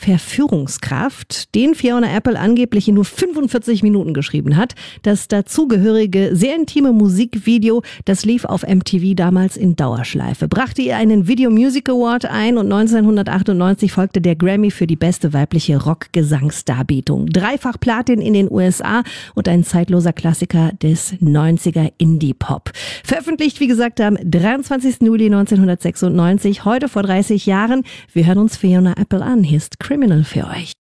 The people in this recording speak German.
Verführungskraft, den Fiona Apple angeblich in nur 45 Minuten geschrieben hat. Das dazugehörige, sehr intime Musikvideo, das lief auf MTV damals in Dauerschleife, brachte ihr einen Video Music Award ein und 1998 folgte der Grammy für die beste weibliche Rock-Gesangsdarbietung. Dreifach Platin in den USA und ein zeitloser Klassiker des 90er Indie-Pop. Veröffentlicht, wie gesagt, am 23. Juli 1996, heute vor 30 Jahren. Wir hören uns Fiona Apple an. Hier ist Criminal für euch.